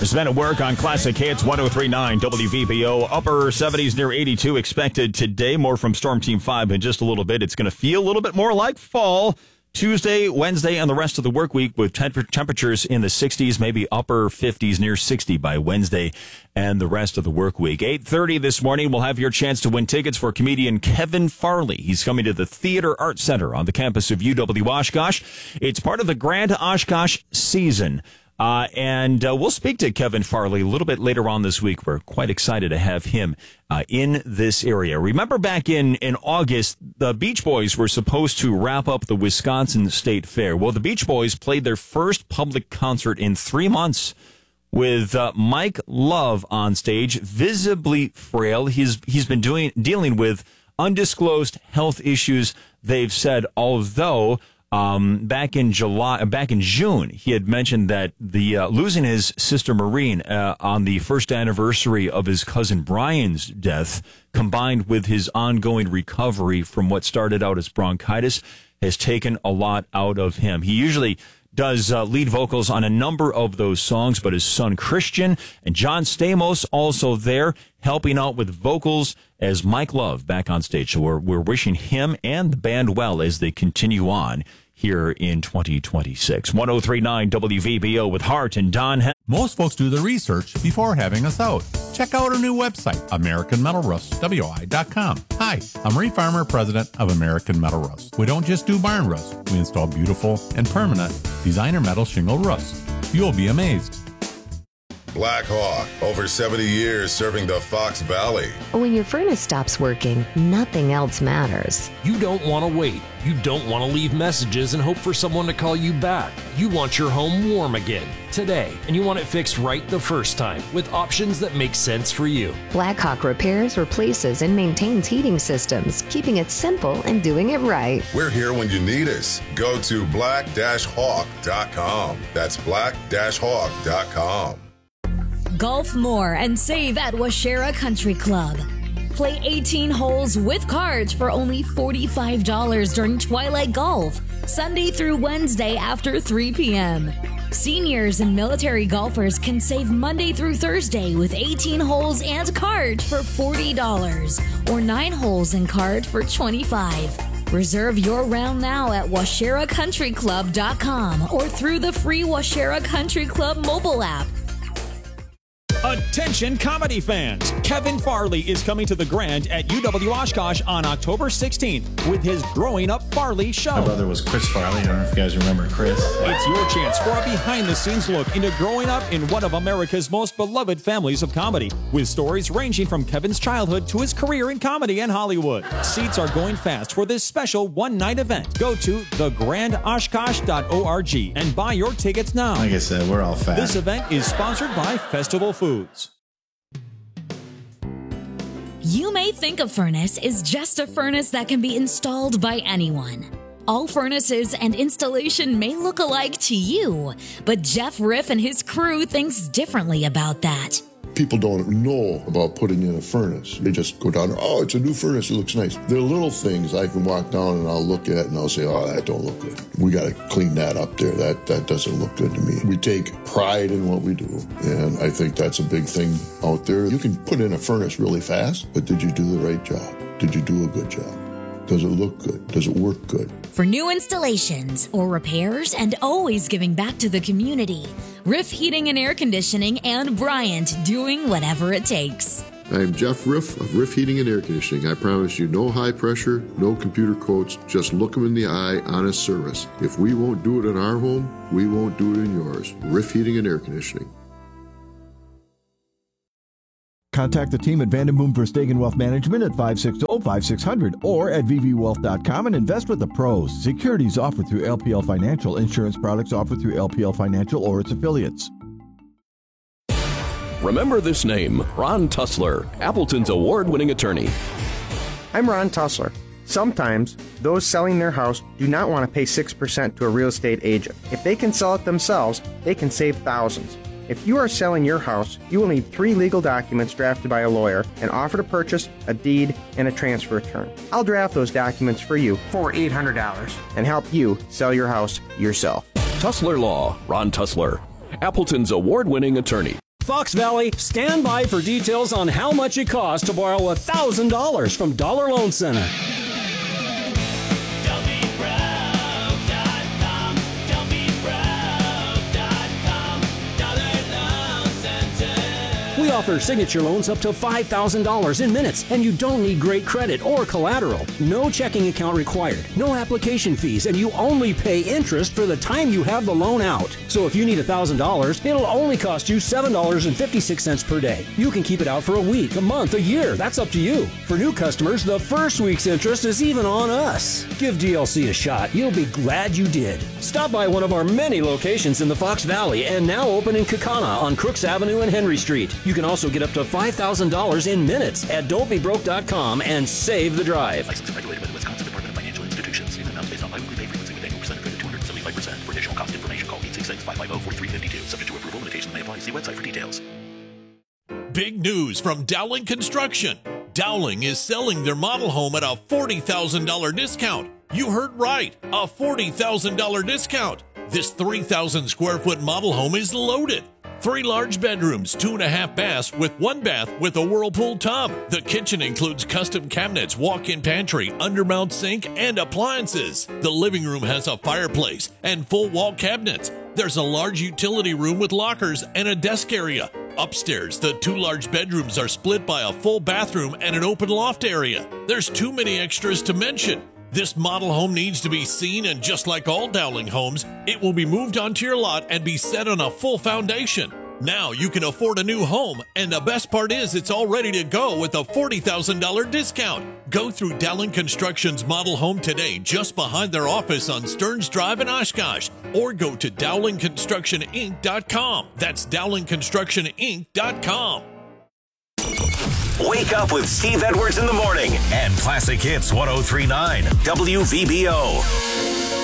There's been a work on Classic Hits 103.9 WVBO. Upper 70s near 82 expected today. More from Storm Team 5 in just a little bit. It's going to feel a little bit more like fall Tuesday, Wednesday, and the rest of the work week with temperatures in the 60s, maybe upper 50s near 60 by Wednesday and the rest of the work week. 8:30 this morning, we'll have your chance to win tickets for comedian Kevin Farley. He's coming to the Theater Arts Center on the campus of UW Oshkosh. It's part of the Grand Oshkosh season. And we'll speak to Kevin Farley a little bit later on this week. We're quite excited to have him in this area. Remember back in August, the Beach Boys were supposed to wrap up the Wisconsin State Fair. Well, the Beach Boys played their first public concert in 3 months with Mike Love on stage, visibly frail. He's been dealing with undisclosed health issues, they've said, although back in June, he had mentioned that the losing his sister Maureen on the first anniversary of his cousin Brian's death, combined with his ongoing recovery from what started out as bronchitis, has taken a lot out of him. He usually does lead vocals on a number of those songs, but his son Christian and John Stamos also there helping out with vocals as Mike Love back on stage. So we're wishing him and the band well as they continue on here in 2026. 103.9 WVBO with Hart and Don. Most folks do the research before having us out. Check out our new website, AmericanMetalRust.com. Hi, I'm Ray Farmer, president of American Metal Rust. We don't just do barn rust. We install beautiful and permanent designer metal shingle rust. You'll be amazed. Black Hawk, over 70 years serving the Fox Valley. When your furnace stops working, nothing else matters. You don't want to wait. You don't want to leave messages and hope for someone to call you back. You want your home warm again, today, and you want it fixed right the first time with options that make sense for you. Blackhawk repairs, replaces, and maintains heating systems, keeping it simple and doing it right. We're here when you need us. Go to black-hawk.com. That's black-hawk.com. Golf more and save at Washera Country Club. Play 18 holes with cards for only $45 during Twilight Golf, Sunday through Wednesday after 3 p.m. Seniors and military golfers can save Monday through Thursday with 18 holes and cards for $40 or 9 holes and cards for $25. Reserve your round now at WasheraCountryClub.com or through the free Washera Country Club mobile app. Attention comedy fans! Kevin Farley is coming to the Grand at UW Oshkosh on October 16th with his Growing Up Farley show. My brother was Chris Farley. I don't know if you guys remember Chris. It's your chance for a behind-the-scenes look into growing up in one of America's most beloved families of comedy, with stories ranging from Kevin's childhood to his career in comedy and Hollywood. Seats are going fast for this special one-night event. Go to thegrandoshkosh.org and buy your tickets now. Like I said, we're all fat. This event is sponsored by Festival Foods. You may think a furnace is just a furnace that can be installed by anyone. All furnaces and installation may look alike to you, but Jeff Riff and his crew thinks differently about that. People don't know about putting in a furnace. They just go down there, oh, it's a new furnace, it looks nice. There are little things I can walk down and I'll look at and I'll say, oh, that don't look good. We got to clean that up there. That doesn't look good to me. We take pride in what we do, and I think that's a big thing out there. You can put in a furnace really fast, but did you do the right job? Did you do a good job? Does it look good? Does it work good? For new installations or repairs and always giving back to the community, Riff Heating and Air Conditioning and Bryant, doing whatever it takes. I'm Jeff Riff of Riff Heating and Air Conditioning. I promise you no high pressure, no computer quotes, just look them in the eye, honest service. If we won't do it in our home, we won't do it in yours. Riff Heating and Air Conditioning. Contact the team at Vandenboom Verstegen Wealth Management at 560-5600 or at vvwealth.com and invest with the pros. Securities offered through LPL Financial. Insurance products offered through LPL Financial or its affiliates. Remember this name, Ron Tussler, Appleton's award-winning attorney. I'm Ron Tussler. Sometimes, those selling their house do not want to pay 6% to a real estate agent. If they can sell it themselves, they can save thousands. If you are selling your house, you will need 3 legal documents drafted by a lawyer, an offer to purchase, a deed, and a transfer return. I'll draft those documents for you for $800 and help you sell your house yourself. Tussler Law, Ron Tussler, Appleton's award-winning attorney. Fox Valley, stand by for details on how much it costs to borrow $1,000 from Dollar Loan Center. We offer signature loans up to $5,000 in minutes, and you don't need great credit or collateral. No checking account required, no application fees, and you only pay interest for the time you have the loan out. So if you need $1,000, it'll only cost you $7.56 per day. You can keep it out for a week, a month, a year. That's up to you. For new customers, the first week's interest is even on us. Give DLC a shot. You'll be glad you did. Stop by one of our many locations in the Fox Valley and now open in Kaukauna on Crooks Avenue and Henry Street. You can also get up to $5,000 in minutes at don'tbebroke.com and save the drive. Licensed and regulated by the Wisconsin Department of Financial Institutions. Even amounts based on biweekly pay frequency with annual percentage rate of 275%. For additional cost information, call 866-550-4352. Subject to approval, limitations may apply. See website for details. Big news from Dowling Construction. Dowling is selling their model home at a $40,000 discount. You heard right, a $40,000 discount. This 3,000 square foot model home is loaded. 3 large bedrooms, 2.5 baths with 1 bath with a Whirlpool tub. The kitchen includes custom cabinets, walk-in pantry, undermount sink, and appliances. The living room has a fireplace and full wall cabinets. There's a large utility room with lockers and a desk area. Upstairs, the 2 large bedrooms are split by a full bathroom and an open loft area. There's too many extras to mention. This model home needs to be seen, and just like all Dowling homes, it will be moved onto your lot and be set on a full foundation. Now you can afford a new home, and the best part is it's all ready to go with a $40,000 discount. Go through Dowling Construction's model home today just behind their office on Stearns Drive in Oshkosh, or go to DowlingConstructionInc.com. That's DowlingConstructionInc.com. Wake up with Steve Edwards in the morning and Classic Hits 103.9 WVBO.